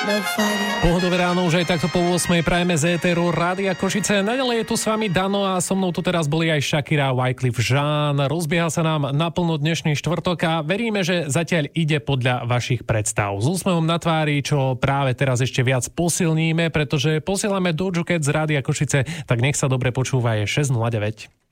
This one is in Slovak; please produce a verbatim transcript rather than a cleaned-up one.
Pohodové ráno, už aj takto po ôsmej prajeme z éteru Rádia Košice. Naďalej je tu s vami Dano a so mnou tu teraz boli aj Shakira, Wyclef Jean. Rozbieha sa nám naplno dnešný štvrtok a veríme, že zatiaľ ide podľa vašich predstav. S úsmevom na tvári, čo práve teraz ešte viac posilníme, pretože posielame Doja Cat z Rádia Košice, tak nech sa dobre počúva, je šesť nula deväť.